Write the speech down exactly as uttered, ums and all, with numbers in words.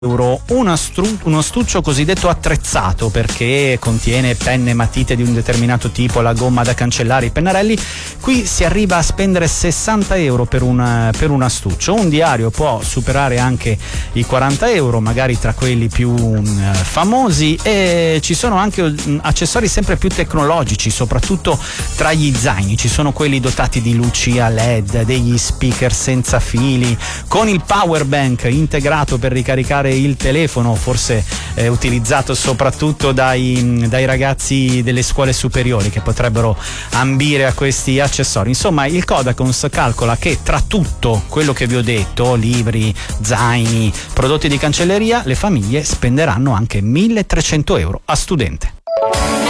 euro uno, stru- uno astuccio cosiddetto attrezzato, perché contiene penne, matite di un determinato tipo, la gomma da cancellare, i pennarelli. Qui si arriva a spendere sessanta euro per un, per un astuccio. Un diario può superare anche i quaranta euro, magari tra quelli più uh, famosi, e ci sono anche uh, accessori sempre più tecnologici, soprattutto tra gli zaini. Ci sono quelli dotati di luci a led, degli speaker senza fili, con il power bank integrato per ricaricare il telefono, forse eh, utilizzato soprattutto dai, dai ragazzi delle scuole superiori che potrebbero ambire a questi accessori. Insomma, il Kodakons calcola che tra tutto quello che vi ho detto, libri, zaini, prodotti di cancelleria, le famiglie spenderanno anche milletrecento euro a studente.